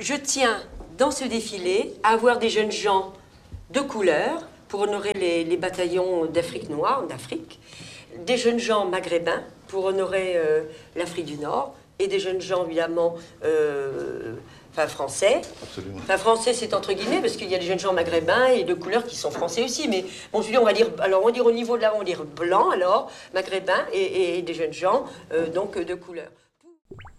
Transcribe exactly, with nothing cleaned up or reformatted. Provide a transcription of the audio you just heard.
je tiens, dans ce défilé, à avoir des jeunes gens de couleur pour honorer les, les bataillons d'Afrique noire, d'Afrique, des jeunes gens maghrébins pour honorer euh, l'Afrique du Nord, et des jeunes gens, évidemment, euh, enfin français. Absolument. Enfin français, c'est entre guillemets, parce qu'il y a des jeunes gens maghrébins et de couleur qui sont français aussi. Mais bon, je veux dire, on va dire, alors on va dire au niveau de là, on va dire blanc, alors, maghrébins, et, et des jeunes gens, euh, donc, de couleur.